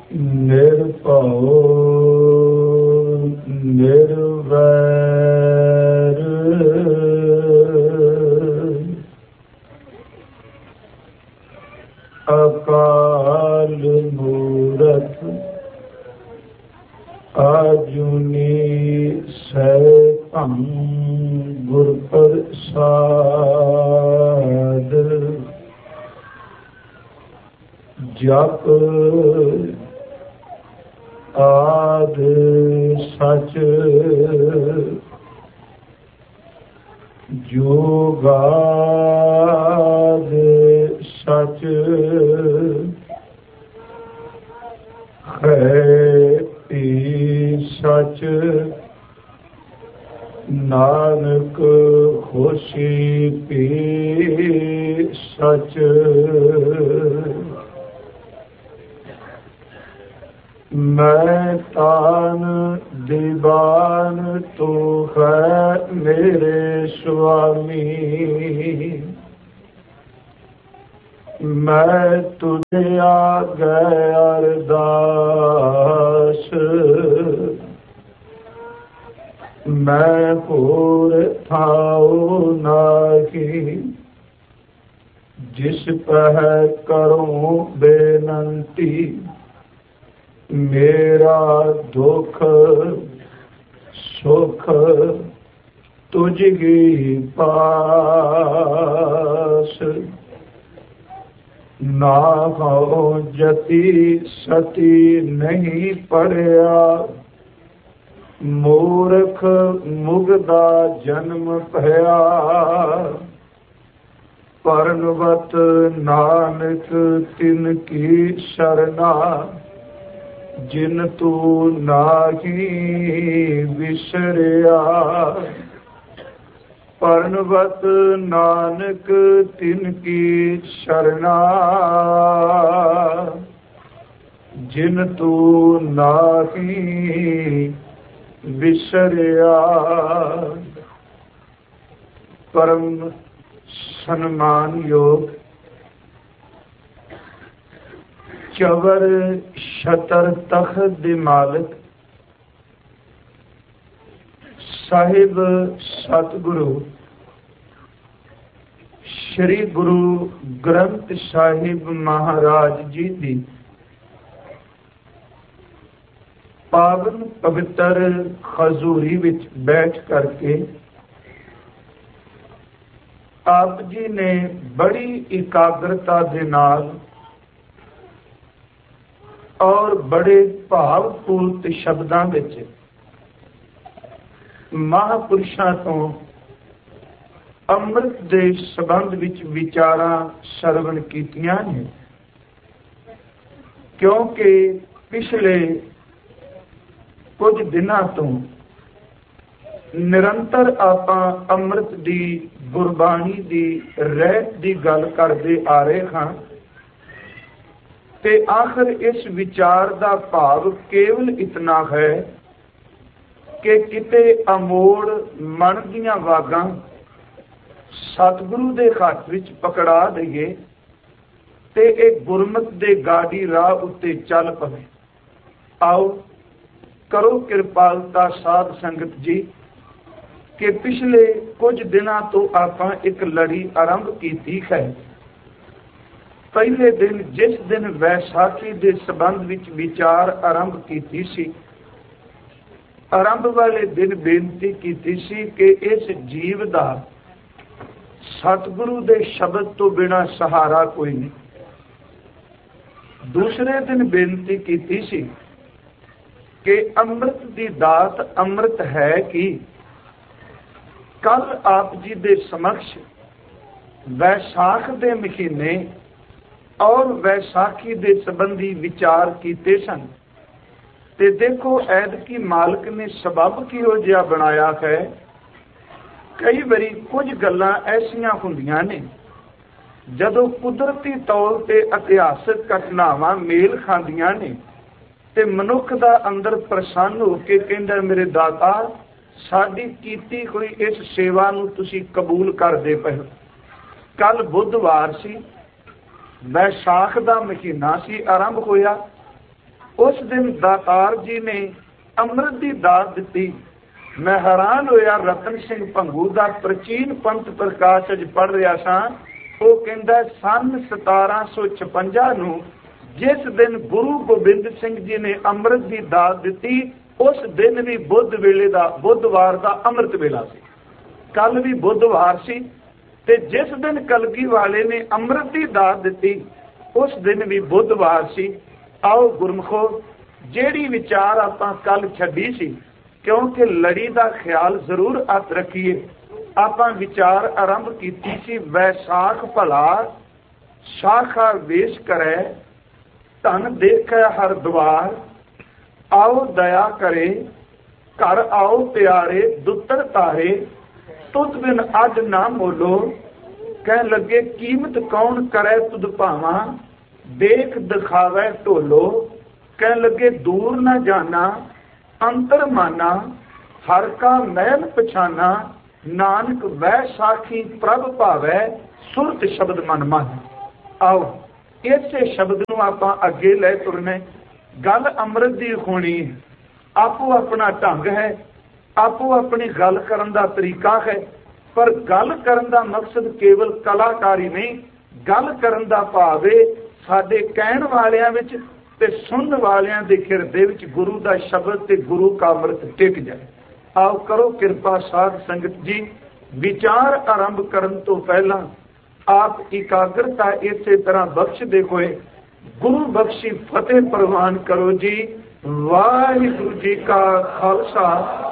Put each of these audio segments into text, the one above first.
ਨਿਰਭਉ ਨਿਰਵੈਰ ਅਕਾਲ ਮੂਰਤ ਆਜੂਨੀ ਸੈਭੰ ਗੁਰ ਪ੍ਰਸਾਦ ਜਪ ਆਦ ਸਚ ਜੁਗਾਦ ਸਚ ਹੈ ਸਚ ਨਾਨਕ ਹੋਸੀ ਪੀ ਸਚ ਮੈਂ ਤਾਨ ਦੀਵਾਨ ਤੂੰ ਹੈ ਮੇਰੇ ਸੁਆਮੀ ਮੈਂ ਤੁਝੇ ਆਗੇ ਅਰਦਾਸ ਮੈਂ ਹੋਰ ਥਾਉ ਨਾਹੀ ਜਿਸ ਪਹਿ ਕਰੂੰ ਬੇਨੰਤੀ ਮੇਰਾ ਦੁਖ ਸੁਖ ਤੁਝੀ ਪਾਸ ਨਾ ਹੋ ਜਤੀ ਸਤੀ ਨਹੀਂ ਪੜਿਆ ਮੂਰਖ ਮੁਗਦਾ ਜਨਮ ਭਇਆ ਪਰਨਵਤ ਨਾਨਕ ਤਿਨ ਕੀ ਸ਼ਰਨਾ ਜਿਨ ਤੂੰ ਨਾਹੀ ਵਿਸਰਿਆ ਪਰਨਵਤ ਨਾਨਕ ਤਿਨ ਕੀ ਸ਼ਰਨਾ ਜਿਨ ਤੂੰ ਨਾਹੀ ਵਿਸਰਿਆ। ਪਰਮ ਸਨਮਾਨਯੋਗ ਚਵਰ ਛਤਰ ਤਖਤ ਦੇ ਮਾਲਕ ਸਾਹਿਬ ਸਤਿਗੁਰੂ ਸ਼੍ਰੀ ਗੁਰੂ ਗ੍ਰੰਥ ਸਾਹਿਬ ਮਹਾਰਾਜ ਜੀ ਦੀ ਪਾਵਨ ਪਵਿੱਤਰ ਹਜ਼ੂਰੀ ਵਿੱਚ ਬੈਠ ਕਰਕੇ ਆਪ ਜੀ ਨੇ ਬੜੀ ਇਕਾਗਰਤਾ ਦੇ ਨਾਲ ਔਰ ਬੜੇ ਭਾਵਪੂਰਤ ਸ਼ਬਦਾਂ ਵਿੱਚ ਮਹਾਂਪੁਰਸ਼ਾਂ ਤੋਂ ਅੰਮ੍ਰਿਤ ਦੇ ਸੰਬੰਧ ਵਿੱਚ ਵਿਚਾਰਾਂ ਸਰਵਣ ਕੀਤੀਆਂ ਨੇ, ਕਿਉਂਕਿ ਪਿਛਲੇ ਕੁਝ ਦਿਨਾਂ ਤੋਂ ਨਿਰੰਤਰ ਆਪਾਂ ਅੰਮ੍ਰਿਤ ਦੀ ਗੁਰਬਾਣੀ ਦੀ ਰਹਿਤ ਦੀ ਗੱਲ ਕਰਦੇ ਆ ਰਹੇ ਹਾਂ ਤੇ ਆਖਰ ਇਸ ਵਿਚਾਰ ਦਾ ਭਾਵ ਕੇਵਲ ਇਤਨਾ ਹੈ ਕਿ ਕਿਤੇ ਅਮੋੜ ਮਨ ਦੀਆਂ ਵਾਗਾਂ ਸਤਿਗੁਰੂ ਦੇ ਹੱਥ ਵਿੱਚ ਪਕੜਾ ਦਈਏ ਤੇ ਇਹ ਗੁਰਮਤ ਦੇ ਗਾੜੀ ਰਾਹ ਉੱਤੇ ਚੱਲ ਪਵੇ। ਆਓ ਕਰੋ ਕਿਰਪਾਲਤਾ ਸਾਧ ਸੰਗਤ ਜੀ ਕਿ ਪਿਛਲੇ ਕੁਝ ਦਿਨਾਂ ਤੋਂ ਆਪਾਂ ਇੱਕ ਲੜੀ ਆਰੰਭ ਕੀਤੀ ਹੈ। ਪਹਿਲੇ ਦਿਨ ਜਿਸ ਦਿਨ ਵੈਸਾਖੀ ਦੇ ਸੰਬੰਧ ਵਿੱਚ ਵਿਚਾਰ ਆਰੰਭ ਕੀਤੀ ਸੀ, ਆਰੰਭ ਵਾਲੇ ਦਿਨ ਬੇਨਤੀ ਕੀਤੀ ਸੀ ਕਿ ਇਸ ਜੀਵ ਦਾ ਸਤਿਗੁਰੂ ਦੇ ਸ਼ਬਦ ਤੋਂ ਬਿਨਾਂ ਸਹਾਰਾ ਕੋਈ ਨਹੀਂ। ਦੂਸਰੇ ਦਿਨ ਬੇਨਤੀ ਕੀਤੀ ਸੀ ਕਿ ਅੰਮ੍ਰਿਤ ਦੀ ਦਾਤ ਅੰਮ੍ਰਿਤ ਹੈ ਕਿ ਕੱਲ ਆਪ ਜੀ ਦੇ ਸਮਕਸ਼ ਵੈਸਾਖ ਦੇ ਮਹੀਨੇ ਔਰ ਵੈਸਾਖੀ ਦੇ ਸੰਬੰਧੀ ਵਿਚਾਰ ਕੀਤੇ ਸਨ ਤੇ ਦੇਖੋ ਐਤਕੀ ਮਾਲਕ ਨੇ ਸਬਬ ਕਿਹੋ ਜਿਹਾ ਬਣਾਇਆ ਹੈ। ਕਈ ਵਾਰੀ ਕੁਝ ਗੱਲਾਂ ਐਸੀਆਂ ਹੁੰਦੀਆਂ ਨੇ ਜਦੋਂ ਕੁਦਰਤੀ ਤੌਰ ਤੇ ਇਤਿਹਾਸਕ ਘਟਨਾਵਾਂ ਮੇਲ ਖਾਂਦੀਆਂ ਨੇ ਤੇ ਮਨੁੱਖ ਦਾ ਅੰਦਰ ਪ੍ਰਸੰਨ ਹੋ ਕੇ ਕਹਿੰਦਾ ਮੇਰੇ ਦਾਤਾ ਸਾਡੀ ਕੀਤੀ ਹੋਈ ਇਸ ਸੇਵਾ ਨੂੰ ਤੁਸੀਂ ਕਬੂਲ ਕਰਦੇ ਪਏ। ਕੱਲ ਬੁੱਧਵਾਰ ਸੀ, ਵੈਸਾਖ ਦਾ ਮਹੀਨਾ ਸੀ, ਆਰੰਭ ਹੋਇਆ। उस दिन दातार जी ने अमृत की दात दी। मैं हैरान होया रतन सिंह भंगू का प्राचीन पंथ प्रकाश अज पढ़ रहा सा। वो कहता सन 1756 नूं जिस दिन गुरु गोबिंद सिंह जी ने अमृत की दात दी, उस दिन भी बुध वेले का बुधवार का अमृत वेला सी। कल भी बुधवार सी ते जिस दिन कलगी वाले ने अमृत की दात दी उस दिन भी बुधवार सी। आओ गुरमुखो, जेड़ी विचार आपां कल छड्डी सी, क्योंकि लड़ी का ख्याल जरूर हथ रखिए। आपां विचार आरंभ कीती सी वैसाख भला शाखा वेश करे, धन देखे हर द्वार, आओ दया करे, घर आओ प्यारे दुत्तर तारे, तुद बिन अज ना मोलो, कह लगे कीमत कौन करे तुद भावा, देख दिखावे ढोलो, कह लगे दूर न जाना अंतर माना, हर का महल पछाना, नानक वह साखी प्रभ भावै, सुरत शब्द मन मन। आओ इसे शब्द नूं आपां अगे ले तुरने। गल अमृत दी होनी है, आपो अपना ढंग है, आपो अपनी गल करन दा तरीका है, पर गल करन दा मकसद केवल कलाकारी नहीं, गल करन दा भाव है साडे कहण वालियां विच ते सुनन वालियां दे हिरदे विच गुरु दा शब्द ते गुरु का अमृत टिक जाए। आओ करो किरपा साध संगत जी। विचार आरंभ करन तो पहला आप एकाग्रता इसे तरह बख्शदे होए गुरु बख्शी फतेह प्रवान करो जी। वाहिगुरु जी का खालसा,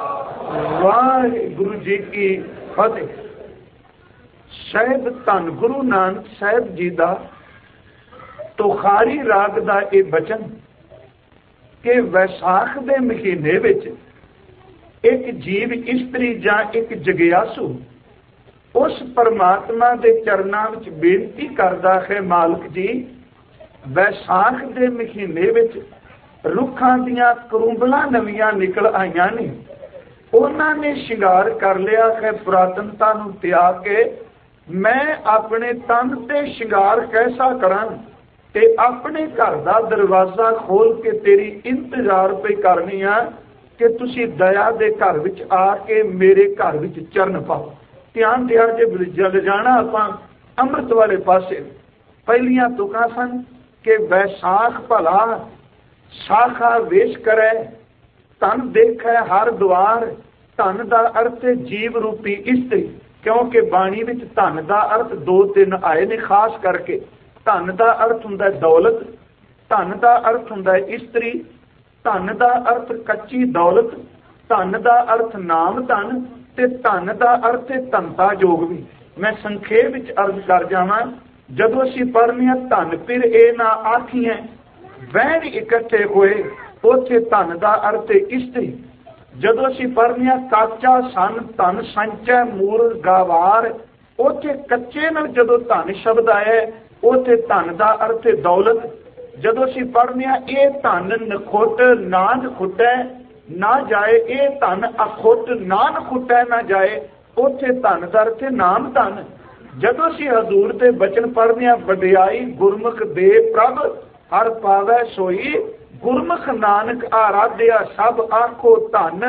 वाहिगुरु जी की फतेह। शायद धन गुरु नानक साहिब जी का तुखारी राग का यह बचन कि वैसाख के महीने विच एक जीव इस्त्री या एक जगियासू उस परमात्मा के चरणों में बेनती करता है, मालिक जी वैसाख के महीने विच रुखां दियां करूंबलां नवीआं निकल आईयां ने, उन्होंने शिंगार कर लिया है पुरातनता नूं त्याग के। मैं अपने तन ते शिंगार कैसा करां ते अपने घर का दरवाजा खोल के तेरी इंतजार पे करनी आ कि तुसी दया दे घर विच आके मेरे घर विच चरण पाओ। ध्यान दिया जे जल जाना आपां अमृत वाले पासे। पहलियां तुकां सन कि वैसाख भला शाखा वेश करे, धन देखे हर द्वार। धन का अर्थ है जीव रूपी इस्त्री, क्योंकि बाणी विच धन का अर्थ 2-3 आए ने खास करके। धन का अर्थ हुंदा दौलत, धन का अर्थ हुंदा इस्त्री, धन का अर्थ कच्ची दौलत, धन का अर्थ नाम धन ते धन का अर्थ है धनता योग भी। मैं संखेप विच अर्ज कर जावां, जदों असीं पढ़ने धन फिर ए ना आखिए वैन इकट्ठे होए, उथे धन का अर्थ है इस्त्री। जदों असीं पढ़ने काचा सन धन संचय मूल गावार, उथे कच्चे नाल जदों धन शब्द आया उथे धन का अर्थ है दौलत। जदों असीं पढ़ने ये धन नखुट ना नखुटै ना जाए, ये धन अखुट ना नखुटै ना जाए, उथे धन का अर्थ है नाम धन। जदों असीं हजूर ते बचन पढ़ने वडियाई गुरमुख दे प्रभ हर पावै सोई, गुरमुख नानक आराध्या सब आखो धन,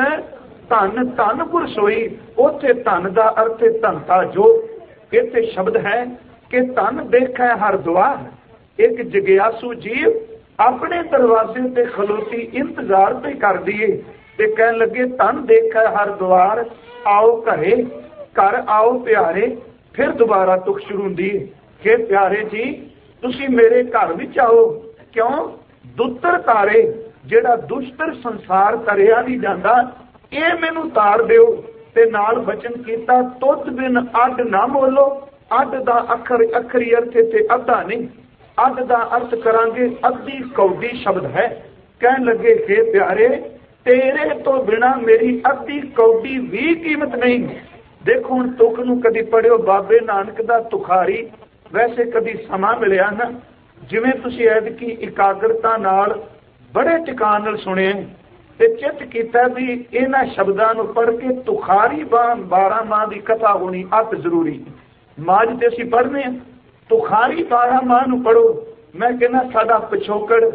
धन धन गुर सोई, उथे धन का अर्थ है धनता जो। इत्थे शब्द है कि धन देखे हर द्वार। एक जगियासू जीव अपने दरवाजे ते खलोती इंतजार पे कर दिए ते कह लगे धन देखे हर द्वार, आओ घरे, घर आओ प्यारे। फिर दोबारा तुक शुरू हुंदी कि प्यारे जी तुसी मेरे घर विच आओ। क्यों? दुत्तर तारे जेड़ा दुष्टर संसार तरिया नहीं जाता, ये मैनू तार दिओ। ते नाल बचन कीता तुद बिन अड ना मोलो। अड दा अखर अखरी अर्थ ते अद्धा नहीं, अड दा अर्थ करांगे अद्धी कौडी शब्द है। कह लगे हे प्यारे तेरे तो बिना मेरी अद्धी कौडी भी कीमत नहीं। देखो हुण तुक नूं कदी पढ़ियो बाबे नानक दा तुखारी, वैसे कदी समा मिलिया ना जिवें तुसीं ऐदकी इकाग्रता नाल बड़े टिकाण नाल सुणे ते चित कीता भी इन्हां शब्दां नूं पढ़ के तुखारी 12 माह की कथा होनी अत जरूरी। माज ते असीं पढ़ने तुखारी 12 माह नूं पढ़ो। मैं कहना साडा पिछोकड़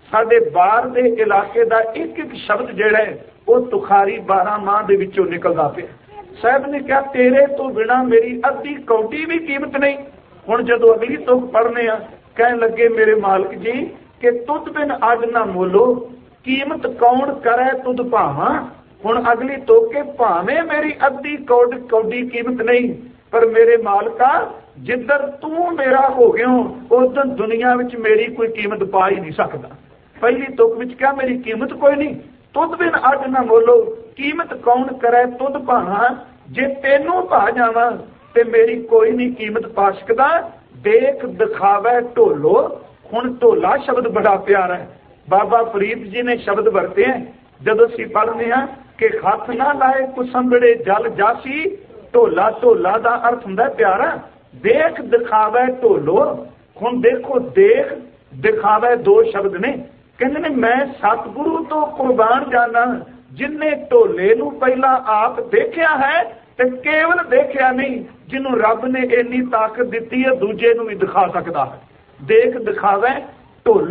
साडे बाहर दे इलाके दा एक एक शब्द जिहड़ा है वो तुखारी 12 माह दे विचों निकलदा पिया। साहब ने कहा तेरे तो बिना मेरी अद्धी कौटी भी कीमत नहीं। हुण जदों अगली तुक पढ़ने आ कहन लगे मेरे मालिक जी कि तुद बिन अज ना मोलो कीमत कौन करे तुद भावा। हुण अगली तुक के भावें मेरी अद्धी कौडी कीमत नहीं पर मेरे मालका जिधर तू मेरा हो गया उधर दुनिया विच मेरी कोई कीमत पा ही नहीं सकता। पहली तुक विच क्या मेरी कीमत कोई नहीं। तुद बिन अज ना मोलो कीमत कौन करे तुद भावा। जे तेनू पा जावां ते मेरी कोई नहीं कीमत पा सकदा। देख दिखावे ढोलो। हुण ढोला शब्द बड़ा प्यारा है। बाबा फरीद जी ने शब्द वरते हैं जदों असीं पढ़ने हैं कि हथ ना लाए कुसंबड़े जल जासी। ढोला ढोला दा अर्थ हुंदा प्यारा देख दिखावे ढोलो। हुण देखो देख दिखावे दो शब्द ने। कहंदे ने मैं सतगुरु तो कुर्बान जाना जिन्ने ढोले नूं पहला आप देखिया है ते केवल देखिया नहीं जिन्हों रब ने इन्नी ताकत दी है दूजे नूं भी दिखा सकता है। देख दिखावे ढोलो।